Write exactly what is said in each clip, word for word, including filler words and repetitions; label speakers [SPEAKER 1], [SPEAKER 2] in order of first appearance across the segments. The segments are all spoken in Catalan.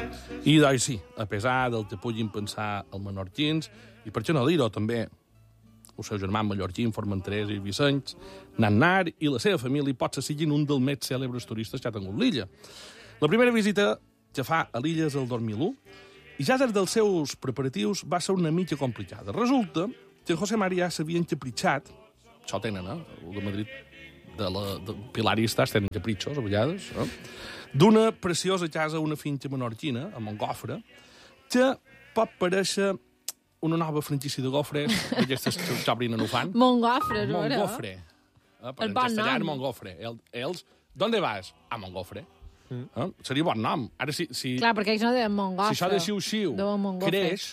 [SPEAKER 1] I, doncs, sí, a pesar del que puguin pensar els menorquins, i per què no dir-ho, també, el seu germà mallorquí, Formenterès i Vicenç, Nannar i la seva família potser siguin un dels més cèlebres turistes que ha tingut l'illa. La primera visita que fa a l'illa és el dos mil u, i ja des dels seus preparatius va ser una mica complicada. Resulta que en José María s'havia encapritxat, això tenen, eh? El de Madrid, de la de pilaristes tenen capritxos, a vegades, eh? D'una preciosa casa, una finca menorquina, a Montgofre, que pot parèixer una nova franquícia de gofres, d'aquestes que s'obrin en ufant.
[SPEAKER 2] Montgofre, no era?
[SPEAKER 1] Montgofre. Eh? Per
[SPEAKER 2] El bon
[SPEAKER 1] castellà,
[SPEAKER 2] nom.
[SPEAKER 1] Montgofre. El, els, ¿dónde vas? A Montgofre. Mm. Eh? Seria bon nom. Ara, si, si,
[SPEAKER 2] Clar, perquè ells no deien Montgofre.
[SPEAKER 1] si això de xiu-xiu
[SPEAKER 2] Deuen Montgofre.
[SPEAKER 1] creix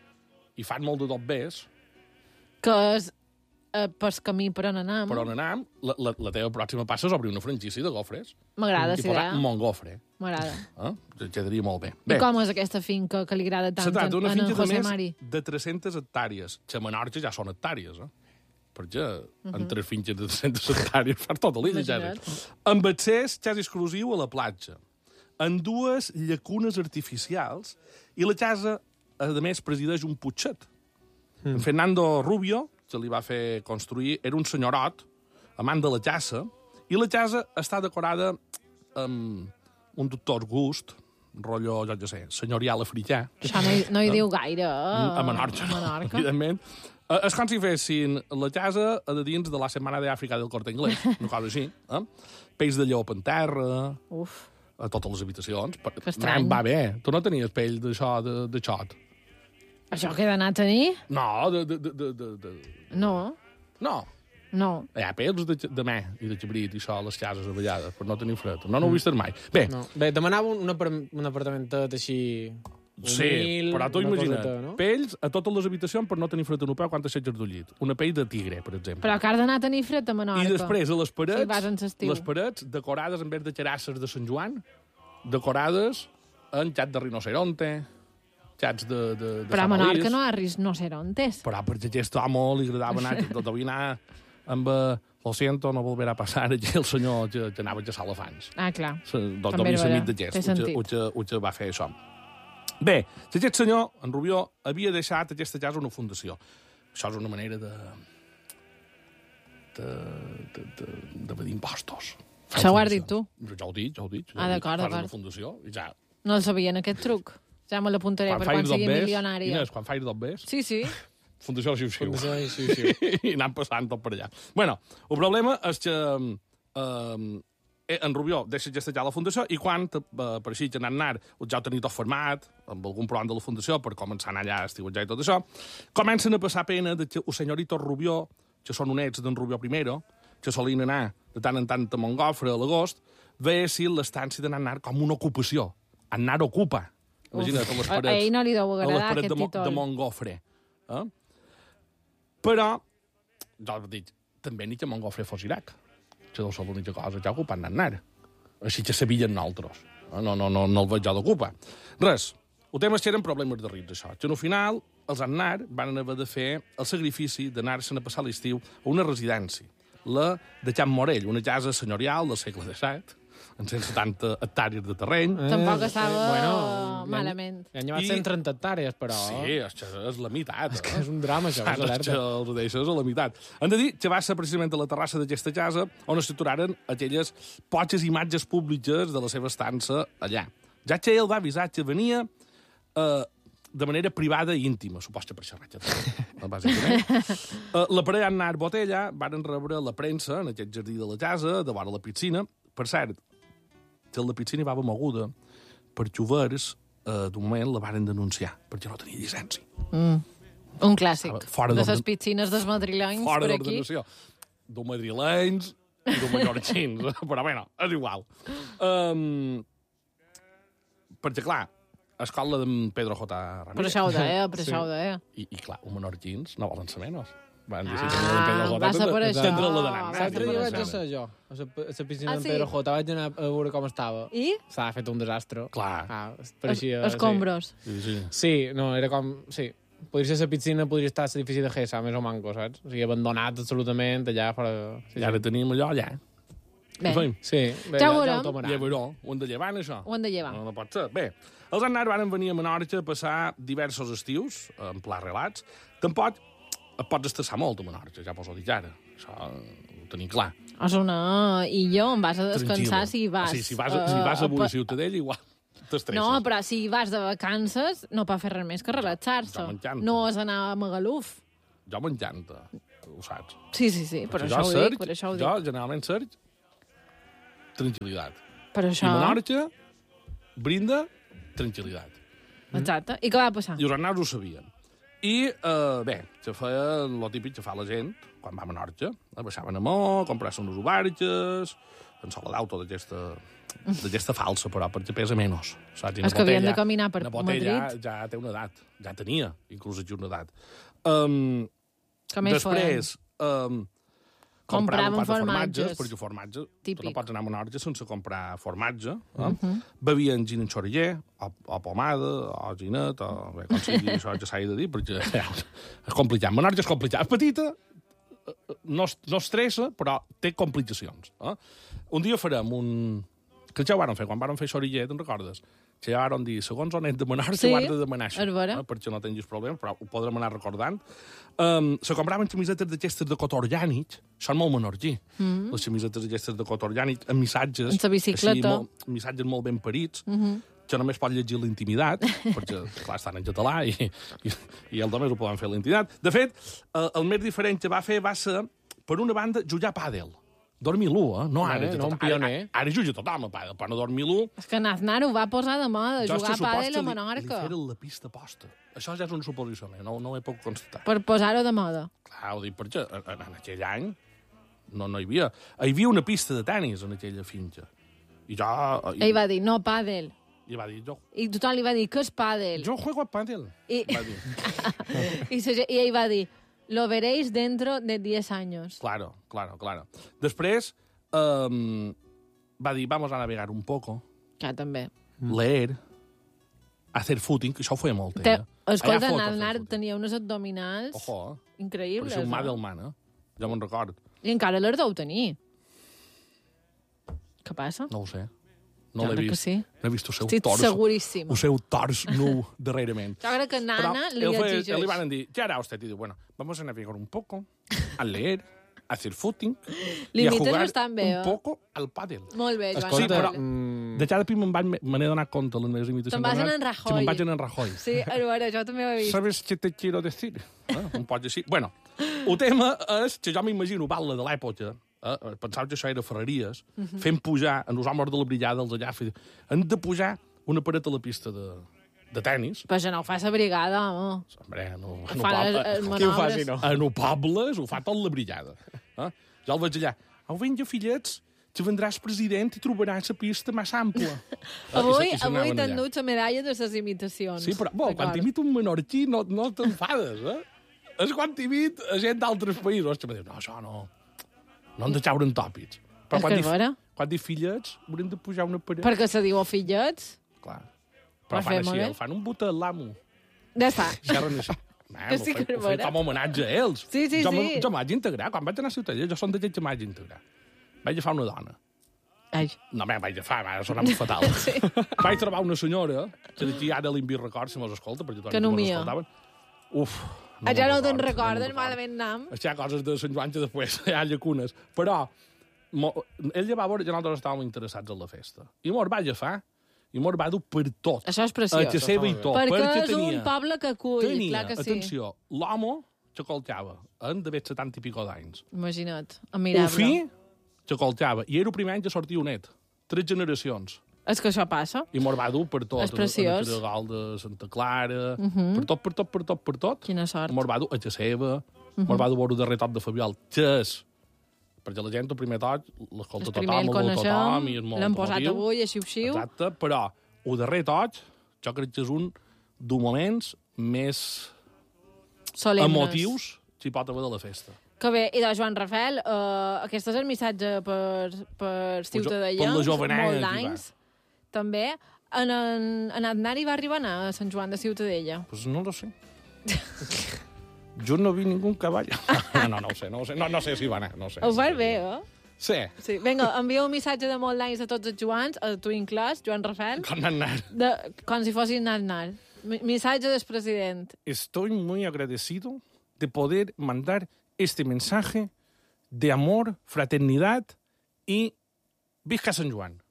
[SPEAKER 1] i fan molt de dobbers,
[SPEAKER 2] Que és eh, pel camí per on anem.
[SPEAKER 1] per on anem, la, la, la teva pròxima passa és obrir una franquícia de gofres.
[SPEAKER 2] M'agrada,
[SPEAKER 1] I
[SPEAKER 2] sí,
[SPEAKER 1] posar
[SPEAKER 2] eh?
[SPEAKER 1] Montgofre.
[SPEAKER 2] M'agrada.
[SPEAKER 1] Eh? Quedaria molt bé.
[SPEAKER 2] I com és aquesta finca que li agrada
[SPEAKER 1] Se
[SPEAKER 2] tant
[SPEAKER 1] tracta d'una
[SPEAKER 2] en en
[SPEAKER 1] finca de
[SPEAKER 2] José
[SPEAKER 1] més
[SPEAKER 2] Mari?
[SPEAKER 1] de tres-centes hectàrees, que a Menorca ja són hectàrees, eh? Perquè uh -huh. en tres finques de tres-centes hectàrees fas tota l'illa, ja. Amb accés quasi exclusiu a la platja, en dues llacunes artificials, i la casa, a més, presideix un putxet. Mm. Fernando Rubio, que li va fer construir, era un senyorot, amant de la caça, i la casa està decorada amb un doctor gust, rotllo, jo què sé, senyorial africà.
[SPEAKER 2] Això no hi, no hi diu gaire.
[SPEAKER 1] A Menorca,
[SPEAKER 2] a
[SPEAKER 1] no,
[SPEAKER 2] Menorca.
[SPEAKER 1] evidentment. Eh, és com si fessin la casa a de dins de la Setmana d'Àfrica del Corte Inglés, una cosa així. Eh? Pells de llop en terra,
[SPEAKER 2] Uf.
[SPEAKER 1] a totes les habitacions.
[SPEAKER 2] Que estrany.
[SPEAKER 1] Nen, va bé. Tu no tenies pell d'això, de, de xot?
[SPEAKER 2] Això que he d'anar a tenir?
[SPEAKER 1] No, de... de, de, de, de, de...
[SPEAKER 2] No,
[SPEAKER 1] No.
[SPEAKER 2] no.
[SPEAKER 1] Hi ha pells de, de me i de xabrit i això a les cases a vegades, per no tenir fred. No, no ho he vist mai. Bé,
[SPEAKER 3] No. Bé, demanava un, un, apar- un apartamentet així...
[SPEAKER 1] sí,
[SPEAKER 3] humil,
[SPEAKER 1] però tu
[SPEAKER 3] una
[SPEAKER 1] imagina't,
[SPEAKER 3] coseta, no?
[SPEAKER 1] pells a totes les habitacions per no tenir fred en un peu quan t'aixeques del llit. Una pell de tigre, per exemple.
[SPEAKER 2] Però que has d'anar a tenir fred a Menorca.
[SPEAKER 1] I després, a les parets,
[SPEAKER 2] Si vas en l'estiu.
[SPEAKER 1] les parets decorades en vez de terrasses de Sant Joan, decorades en xats de rinoceronte, xats de, de, de
[SPEAKER 2] Però a
[SPEAKER 1] jabalís.
[SPEAKER 2] Menorca no hi ha rinocerontes.
[SPEAKER 1] Però perquè a aquest home li agradava anar, que tot havia anar amb... eh, Lo siento, no volverà a passar aquí el senyor que, que anava a caçar elefants.
[SPEAKER 2] Ah, clar.
[SPEAKER 1] Doncs
[SPEAKER 2] També
[SPEAKER 1] devia ser
[SPEAKER 2] era
[SPEAKER 1] amic
[SPEAKER 2] vera.
[SPEAKER 1] d'aquest,
[SPEAKER 2] Té
[SPEAKER 1] el que-
[SPEAKER 2] sentit.
[SPEAKER 1] el que- el que va fer això. Bé, si aquest senyor, en Rubió, havia deixat aquesta casa una fundació. Això és una manera de... de... de... de... d'evadir impostos.
[SPEAKER 2] Això ho has dit tu.
[SPEAKER 1] Ja ho dic, ja ho dic.
[SPEAKER 2] Ah, d'acord,
[SPEAKER 1] Fas una
[SPEAKER 2] d'acord.
[SPEAKER 1] fundació i ja...
[SPEAKER 2] No el sabien, aquest truc. Ja me l'apuntaré per quan
[SPEAKER 1] facis
[SPEAKER 2] sigui
[SPEAKER 1] dobbers,
[SPEAKER 2] milionària.
[SPEAKER 1] Inés, quan facis dobbers,
[SPEAKER 2] Sí, sí.
[SPEAKER 1] fundació xiu-xiu.
[SPEAKER 3] Fundació xiu-xiu.
[SPEAKER 1] I anant passant tot per allà. Bueno, el problema és que eh, en Rubió deixa gestejar la fundació i quan eh, per així que anant anar ja ho tenia tot format, amb algun programa de la fundació per començar a anar allà a estiuetjar i tot això, comencen a passar pena de que el senyorito Rubió, que són unets d'en Rubió primero, que solien anar de tant en tant a Montgofre a l'agost, veiessin l'estància d'anar anar com una ocupació. Anar ocupa. Imagina't, a les
[SPEAKER 2] A
[SPEAKER 1] parets,
[SPEAKER 2] ell no li deu
[SPEAKER 1] a les
[SPEAKER 2] agradar
[SPEAKER 1] parets
[SPEAKER 2] aquest
[SPEAKER 1] de, Mo-
[SPEAKER 2] títol.
[SPEAKER 1] de Montgofre. Eh? Però, jo dic, també ni que Montgofre fos Iraq. Que deu ser l'única cosa que ocupa anar. Així que sabien nosaltres. Eh? No, no, no, no el veig jo d'ocupar. Res, el tema és que eren problemes de rics, això. Que al final, els Annar van haver de fer el sacrifici d'anar-se'n a passar l'estiu a una residència, la de Can Morell, una casa senyorial del segle disset, amb cent setanta hectàrees de terreny.
[SPEAKER 3] Eh,
[SPEAKER 2] Tampoc estava
[SPEAKER 3] bueno,
[SPEAKER 2] malament.
[SPEAKER 3] I han llevat
[SPEAKER 1] I-
[SPEAKER 3] cent trenta hectàrees, però...
[SPEAKER 1] Sí, és, que és la meitat.
[SPEAKER 3] Que és un drama, això, és
[SPEAKER 1] Ara
[SPEAKER 3] alerta.
[SPEAKER 1] que els deixes a la meitat. Han de dir que va ser precisament a la terrassa d'aquesta casa on es situaren aquelles poques imatges públiques de la seva estança allà. Ja que ell va avisar que venia eh, de manera privada i íntima, supos que per xerratge. Bàsicament. Eh, la parella Annar Botella varen rebre la premsa en aquest jardí de la casa, de vora la piscina. Per cert, que la piscina hi va haver moguda per xovers, eh, d'un moment la varen denunciar, perquè no tenia llicència.
[SPEAKER 2] Mm. Un clàssic.
[SPEAKER 1] Fora
[SPEAKER 2] de
[SPEAKER 1] del-
[SPEAKER 2] les piscines dels madrilenys
[SPEAKER 1] Fora
[SPEAKER 2] per aquí.
[SPEAKER 1] d'ordenació. D'un madrilenys i d'un mallorquins, però bueno, és igual. Um, perquè, clar, escola d'en Pedro J. Ramírez.
[SPEAKER 2] Per això ho deia, per
[SPEAKER 3] Sí.
[SPEAKER 2] això ho deia.
[SPEAKER 1] I, i clar, un menorquins no volen ser menys. Van dir,
[SPEAKER 2] Ah,
[SPEAKER 1] si tenen Pedro J.
[SPEAKER 2] va ser per
[SPEAKER 1] tindre-
[SPEAKER 2] això.
[SPEAKER 1] tindre la
[SPEAKER 2] Va
[SPEAKER 1] d'anar.
[SPEAKER 2] ser
[SPEAKER 3] L'altre
[SPEAKER 2] per
[SPEAKER 3] dia vaig
[SPEAKER 2] això.
[SPEAKER 3] a ser jo, a la, a la piscina
[SPEAKER 2] Ah,
[SPEAKER 3] d'en
[SPEAKER 2] sí?
[SPEAKER 3] Pedro J. Vaig anar a veure com estava.
[SPEAKER 2] I?
[SPEAKER 3] S'ha fet un desastre.
[SPEAKER 1] Clar.
[SPEAKER 3] Ah,
[SPEAKER 2] Es,
[SPEAKER 3] pareixia...
[SPEAKER 2] escombros.
[SPEAKER 1] Sí, sí.
[SPEAKER 3] Sí. sí, no, era com... Sí. Podria ser la piscina, podria estar a l'edifici de Gessa, més o manco, saps? O sigui, abandonat absolutament, allà fora... Sí,
[SPEAKER 1] I ara tenim allò allà.
[SPEAKER 2] Bé.
[SPEAKER 1] Ho fem?
[SPEAKER 3] Sí, bé,
[SPEAKER 2] Ja
[SPEAKER 3] ja,
[SPEAKER 2] ho
[SPEAKER 3] ja
[SPEAKER 2] veurem.
[SPEAKER 3] ho tomaran.
[SPEAKER 1] Llevaró. Ho hem de llevar, això?
[SPEAKER 2] Ho hem de llevar.
[SPEAKER 1] No, no pot ser. Bé, els Aznar van venir a Menorca a passar diversos estius, en pla relats. Tampoc et pots estressar molt a Menorca, ja poso dir ara. Això ho tenim clar.
[SPEAKER 2] Osona, i jo em vas a descansar
[SPEAKER 1] Tranquil·la.
[SPEAKER 2] si vas...
[SPEAKER 1] Sí, si vas, a- si vas
[SPEAKER 2] eh,
[SPEAKER 1] avui a
[SPEAKER 2] pa-
[SPEAKER 1] Ciutadella, igual t'estresses.
[SPEAKER 2] No, però si vas de vacances, no pot fer res més que relaxar-se.
[SPEAKER 1] Jo m'encanta.
[SPEAKER 2] No has d'anar a Magaluf.
[SPEAKER 1] Jo m'encanta, ho saps.
[SPEAKER 2] Sí, sí, sí, per
[SPEAKER 1] Perquè
[SPEAKER 2] això
[SPEAKER 1] jo,
[SPEAKER 2] ho
[SPEAKER 1] Sergi,
[SPEAKER 2] dic, per això ho
[SPEAKER 1] Jo,
[SPEAKER 2] dic.
[SPEAKER 1] generalment, Sergi, tranquil·litat.
[SPEAKER 2] Per
[SPEAKER 1] I
[SPEAKER 2] això...
[SPEAKER 1] Menorca, brinda, tranquil·litat.
[SPEAKER 2] Exacte. I què va passar?
[SPEAKER 1] I els Arnaus ho sabien. I, eh, bé, se feia el típic que fa la gent quan va a Menorca. Eh, baixaven a Mó, compraven unes ubarges, en soldau tota aquesta, d'aquesta falsa, però, perquè pesa menys. Saps? I
[SPEAKER 2] És
[SPEAKER 1] na
[SPEAKER 2] que havien
[SPEAKER 1] Botella-
[SPEAKER 2] de caminar per
[SPEAKER 1] na Botella
[SPEAKER 2] Madrid.
[SPEAKER 1] Ja, ja té una edat, ja tenia, inclús aquí una edat. Um,
[SPEAKER 2] Que més
[SPEAKER 1] després, um, compraven
[SPEAKER 2] Compraven
[SPEAKER 1] quatre
[SPEAKER 2] formatges.
[SPEAKER 1] perquè formatge, tu
[SPEAKER 2] Típic.
[SPEAKER 1] no pots anar a Menorca sense comprar formatge. Eh? Uh -huh. Bevien gin en xoriller, o, o pomada, o ginet, o bé, com sigui, això ja s'ha de dir, perquè ja, és complicat. Menorca és complicat. És petita, no, es- no estressa, però té complicacions. Eh? Un dia farem un... Que ja ho varen fer, quan varen fer xoriller, te'n recordes? Que ja varen dir, segons on ets de Menorca,
[SPEAKER 2] Sí,
[SPEAKER 1] ho has de demanar això.
[SPEAKER 2] és vera.
[SPEAKER 1] Eh? Perquè no tinguis problemes, però ho podrem anar recordant. Um, se compraven camisetes d'aquestes de cotó orgànic, són molt menorquí. Mm. Les camisetes d'aquestes de cotó orgànic, amb missatges...
[SPEAKER 2] En sa bicicleta.
[SPEAKER 1] Així, molt, missatges molt ben parits, mm -hmm. que només pot llegir l'intimitat, perquè, clar, estan en català i, i, i el només ho poden fer a l'intimitat. De fet, el, el més diferent que va fer va ser, per una banda, jugar a pàdel. Dormir l'u, eh? No ara.
[SPEAKER 3] Eh,
[SPEAKER 1] que
[SPEAKER 3] no,
[SPEAKER 1] tot-
[SPEAKER 3] un pioner.
[SPEAKER 1] Ara, ara juga tothom a pàdel, però no dormir l'u...
[SPEAKER 2] És que Aznar ho va posar de moda,
[SPEAKER 1] Jo
[SPEAKER 2] jugar a
[SPEAKER 1] se suposa
[SPEAKER 2] pàdel
[SPEAKER 1] que
[SPEAKER 2] a
[SPEAKER 1] li-
[SPEAKER 2] Menorca.
[SPEAKER 1] Li feren la pista posta. Això ja és una suposició meva, no, no ho he pogut constatar.
[SPEAKER 2] Per posar-ho de moda.
[SPEAKER 1] Clar, ho dic perquè en, en, en aquell any no, no hi havia... Hi havia una pista de tennis en aquella finca. I jo... I,
[SPEAKER 2] Ell va dir, no, pàdel.
[SPEAKER 1] i va dir, jo,
[SPEAKER 2] I tothom li va dir, què és pàdel?
[SPEAKER 1] jo juego a pàdel.
[SPEAKER 2] I,
[SPEAKER 1] Va dir,
[SPEAKER 2] I, se- I ell va dir, lo veréis dentro de diez años.
[SPEAKER 1] claro, claro, claro. Després um, va dir, vamos a navegar un poco,
[SPEAKER 2] Que també.
[SPEAKER 1] leer, hacer footing, que això ho feia molt,
[SPEAKER 2] Te,
[SPEAKER 1] ella.
[SPEAKER 2] escolta,
[SPEAKER 1] Allà fot a fer
[SPEAKER 2] Aznar
[SPEAKER 1] footing.
[SPEAKER 2] tenia unes abdominals
[SPEAKER 1] Ojo, eh? Per
[SPEAKER 2] increïbles.
[SPEAKER 1] això un mà
[SPEAKER 2] eh?
[SPEAKER 1] del man, eh? Ja me'n record.
[SPEAKER 2] I encara les deu tenir. Què passa?
[SPEAKER 1] No ho sé. No
[SPEAKER 2] Jo
[SPEAKER 1] l'he
[SPEAKER 2] crec que
[SPEAKER 1] vist.
[SPEAKER 2] sí.
[SPEAKER 1] No he vist el seu
[SPEAKER 2] Estic
[SPEAKER 1] tors.
[SPEAKER 2] seguríssima.
[SPEAKER 1] El seu tors nu darrerament.
[SPEAKER 2] Jo crec que Nana li
[SPEAKER 1] él fue-
[SPEAKER 2] exigeix.
[SPEAKER 1] él le van a decir, ¿qué hará usted? Y dice, bueno, vamos a navegar un poco, a leer, a hacer footing y a
[SPEAKER 2] L'imites
[SPEAKER 1] jugar
[SPEAKER 2] bastant bé,
[SPEAKER 1] un
[SPEAKER 2] eh?
[SPEAKER 1] poco al pàdel.
[SPEAKER 2] Molt bé, Joan.
[SPEAKER 1] Sí, però-
[SPEAKER 2] Rajoy.
[SPEAKER 3] mm,
[SPEAKER 1] De cada pi me'n vaig- me n'he donat compte les meves imitacions.
[SPEAKER 2] Te'n vas
[SPEAKER 1] d'Aznar,
[SPEAKER 2] en Rajoy.
[SPEAKER 1] Que me'n vaig en Rajoy.
[SPEAKER 2] Sí, a veure, jo també ho he vist.
[SPEAKER 1] ¿Sabes qué te quiero decir? Eh? Un poc així. Bueno, el tema és que jo m'imagino Batlle de l'època, eh? pensava que això era Ferreries, uh -huh. fent pujar a els homes de la brillada, els allà, fe- han de pujar una paret a la pista de, de tennis.
[SPEAKER 2] Però això no ho fa la brigada, home.
[SPEAKER 1] Hombre, no,
[SPEAKER 2] Ho
[SPEAKER 1] no
[SPEAKER 2] fa les,
[SPEAKER 1] poble,
[SPEAKER 2] les
[SPEAKER 3] qui ho
[SPEAKER 2] manobres.
[SPEAKER 3] faci, no?
[SPEAKER 1] a no pobles ho fa tot la brillada. Eh? Jo el veig allà. Au, vinga, fillets, que vendràs president i trobaràs la pista més ampla. Eh,
[SPEAKER 2] Avui,
[SPEAKER 1] i se- i se
[SPEAKER 2] avui
[SPEAKER 1] anaven
[SPEAKER 2] t'han
[SPEAKER 1] allà.
[SPEAKER 2] dut la medalla de les imitacions.
[SPEAKER 1] Sí, però bo, quan
[SPEAKER 2] Record.
[SPEAKER 1] t'imita un menorquí no, no t'enfades, eh? És quan t'imita a gent d'altres països que me diu, no, això no, no hem de caure en tòpics. Però
[SPEAKER 2] És
[SPEAKER 1] quan
[SPEAKER 2] que
[SPEAKER 1] dic,
[SPEAKER 2] és vera.
[SPEAKER 1] quan dic fillets, haurem de pujar una paret.
[SPEAKER 2] Perquè se diu fillets.
[SPEAKER 1] Clar.
[SPEAKER 2] Va
[SPEAKER 1] Però fan
[SPEAKER 2] fer
[SPEAKER 1] així,
[SPEAKER 2] molt bé.
[SPEAKER 1] el fan un bota a l'amo.
[SPEAKER 2] Ja està.
[SPEAKER 1] Xerren així. Man,
[SPEAKER 2] Que
[SPEAKER 1] ho
[SPEAKER 2] sí
[SPEAKER 1] fem-
[SPEAKER 2] que és
[SPEAKER 1] ho fem
[SPEAKER 2] vera.
[SPEAKER 1] com a homenatge a ells.
[SPEAKER 2] Sí, sí,
[SPEAKER 1] jo
[SPEAKER 2] sí.
[SPEAKER 1] me- Jo m'haig d'integrar. Quan vaig anar a Ciutadella, jo som d'aquells que m'haig d'integrar. Vaig agafar una dona.
[SPEAKER 2] Ai.
[SPEAKER 1] No, me vaig agafar, ara sonava fatal. sí. Vaig trobar una senyora, que d'aquí ara l'envia record, si mos escolta, perquè
[SPEAKER 2] Que no
[SPEAKER 1] mos
[SPEAKER 2] mia.
[SPEAKER 1] escoltaven. Uf.
[SPEAKER 2] Ah, ja no
[SPEAKER 1] me'n
[SPEAKER 2] te'n
[SPEAKER 1] recordo,
[SPEAKER 2] recordes,
[SPEAKER 1] me'n recordo.
[SPEAKER 2] malament nam.
[SPEAKER 1] Hi ha coses de Sant Joan que després hi ha llacunes. Però mo, ell ja va veure que nosaltres estàvem interessats en la festa. I mos va agafar i mos va dur per tot.
[SPEAKER 2] Això és
[SPEAKER 1] A
[SPEAKER 2] preciós.
[SPEAKER 1] que seva i tot.
[SPEAKER 2] Perquè és
[SPEAKER 1] tenia,
[SPEAKER 2] un poble que acull,
[SPEAKER 1] tenia,
[SPEAKER 2] clar que sí.
[SPEAKER 1] atenció, l'homo que coltava, en d'haver setanta i pico d'anys.
[SPEAKER 2] Imagina't,
[SPEAKER 1] El
[SPEAKER 2] admirable.
[SPEAKER 1] fill que coltava, i era el primer any que sortia un net. Tres generacions.
[SPEAKER 2] És que això passa.
[SPEAKER 1] I mos va dur per tot.
[SPEAKER 2] És preciós.
[SPEAKER 1] En el Carregal de Santa Clara, uh -huh. per tot, per tot, per tot, per tot.
[SPEAKER 2] Quina sort.
[SPEAKER 1] Mos va dur a Xaceba, uh -huh. mos va dur a veure el darrer top de Fabiol, que és... Perquè la gent, el primer tot, l'escolta
[SPEAKER 2] El
[SPEAKER 1] tothom,
[SPEAKER 2] primer el
[SPEAKER 1] el veu tothom, i és
[SPEAKER 2] coneixem,
[SPEAKER 1] molt
[SPEAKER 2] l'hem posat
[SPEAKER 1] emotiu.
[SPEAKER 2] avui, així xiu.
[SPEAKER 1] Exacte, però el darrer tot, jo crec que és un dels moments més
[SPEAKER 2] Solemnes.
[SPEAKER 1] emotius que hi pot haver de la festa.
[SPEAKER 2] Que bé, i de Joan Rafael, uh, aquest és el missatge per, per Ciutadella,
[SPEAKER 1] per la jovenesa
[SPEAKER 2] molt
[SPEAKER 1] que hi va.
[SPEAKER 2] d'anys. També, en, en, en Aznar hi va arribar a anar a Sant Joan de Ciutadella.
[SPEAKER 1] Pues no lo sé. Jo no vi ningú cavall. no, no, no ho sé, no ho sé. No, no sé si va anar, no sé.
[SPEAKER 2] Ho fas bé, eh?
[SPEAKER 1] Sí.
[SPEAKER 2] Sí, vinga, envia un missatge de molt d'anys a tots els Joans, a tu inclòs, Joan Rafael,
[SPEAKER 1] Con Aznar.
[SPEAKER 2] de, com si fossin Aznar. Mi- Missatge del president.
[SPEAKER 1] Estoy muy agradecido de poder mandar este mensaje de amor, fraternidad y visca San Juan.